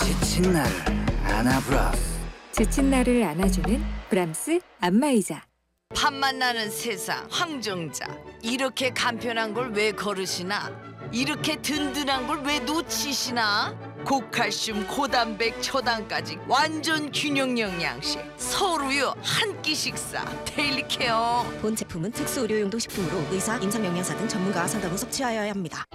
지친 나를 안아브라스. 지친 나를 안아주는 브람스 안마의자. 밥맛 나는 세상 황정자. 이렇게 간편한 걸 왜 거르시나? 이렇게 든든한 걸 왜 놓치시나? 고칼슘, 고단백, 초당까지 완전 균형 영양식. 서울우유 한 끼 식사 데일리 케어. 본 제품은 특수 의료용도 식품으로 의사, 임상영양사 등 전문가와 상담 후 섭취하여야 합니다.